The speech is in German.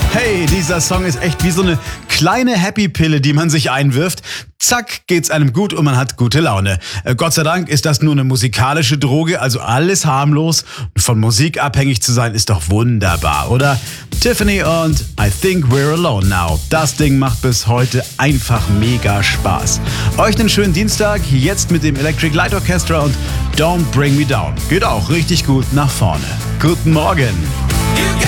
Hey, dieser Song ist echt wie so eine kleine Happy-Pille, die man sich einwirft. Zack, geht's einem gut und man hat gute Laune. Gott sei Dank ist das nur eine musikalische Droge, also alles harmlos. Und von Musik abhängig zu sein, ist doch wunderbar, oder? Tiffany und I Think We're Alone Now. Das Ding macht bis heute einfach mega Spaß. Euch einen schönen Dienstag, jetzt mit dem Electric Light Orchestra und Don't Bring Me Down. Geht auch richtig gut nach vorne. Guten Morgen.